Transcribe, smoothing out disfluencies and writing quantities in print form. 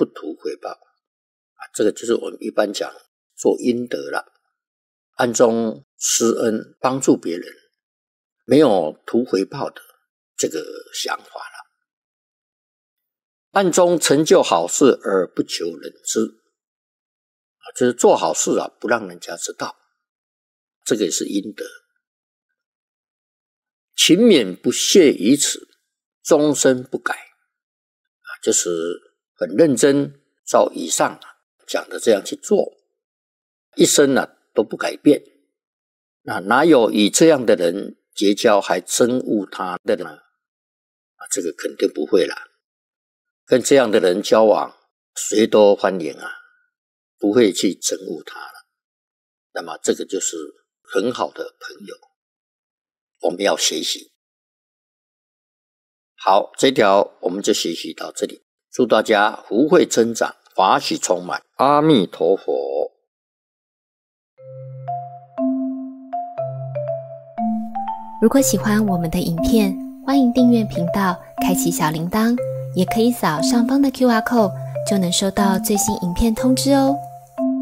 不图回报这个就是我们一般讲做阴德了，暗中施恩帮助别人，没有图回报的这个想法了。暗中成就好事而不求人知就是做好事不让人家知道，这个也是阴德。勤勉不懈于此，终身不改就是很认真照以上讲的这样去做，一生都不改变。哪有与这样的人结交还憎恶他的呢？这个肯定不会啦。跟这样的人交往，谁都欢迎不会去憎恶他了。那么这个就是很好的朋友，我们要学习。好，这条我们就学习到这里。祝大家福慧增长，法喜充满。阿弥陀佛。 如果喜欢我们的影片，欢迎订阅频道，开启小铃铛，也可以扫上方的 QR code， 就能收到最新影片通知哦。